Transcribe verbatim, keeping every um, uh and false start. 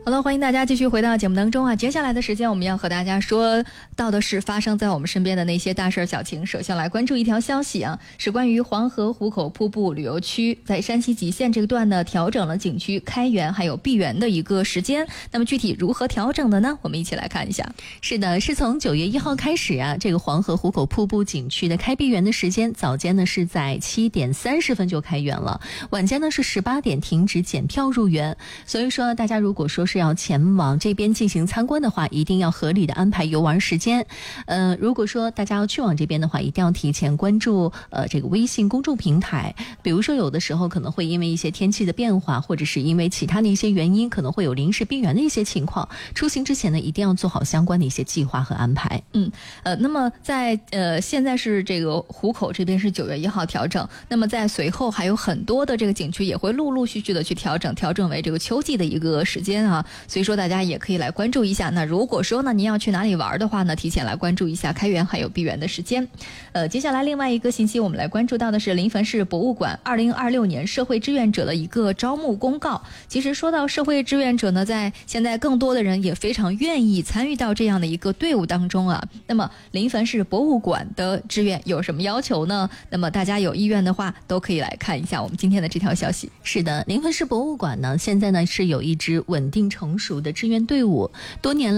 好了，欢迎大家继续回到节目当中啊！接下来的时间，我们要和大家说到的是发生在我们身边的那些大事小情。首先来关注一条消息啊，是关于黄河壶口瀑布旅游区在山西蓟县这个段呢，调整了景区开园还有闭园的一个时间。那么具体如何调整的呢？我们一起来看一下。 是的，是从九月一号开始啊，这个黄河壶口瀑布景区的开闭园的时间，早间呢是在七点三十分就开园了，晚间呢是十八点停止检票入园。所以说，大家如果说是要前往这边进行参观的话，一定要合理的安排游玩时间。呃，如果说大家要去往这边的话，一定要提前关注呃这个微信公众平台。比如说有的时候可能会因为一些天气的变化，或者是因为其他的一些原因，可能会有临时闭园的一些情况。出行之前呢，一定要做好相关的一些计划和安排。 嗯，呃，那么在呃现在是这个壶口这边是九月一号调整，那么在随后还有很多的这个景区也会陆陆续续的去调整，调整为这个秋季的一个时间啊。所以说大家也可以来关注一下。那如果说呢您要去哪里玩的话呢，提前来关注一下开园还有闭园的时间。呃，接下来另外一个信息我们来关注到的是临汾市博物馆二零二六年社会志愿者的一个招募公告。其实说到社会志愿者呢，在现在更多的人也非常愿意参与到这样的一个队伍当中啊。那么临汾市博物馆的志愿有什么要求呢？那么大家有意愿的话都可以来看一下我们今天的这条消息。 是的，临汾市博物馆呢现在呢是有一支稳定成熟的志愿队伍，多年来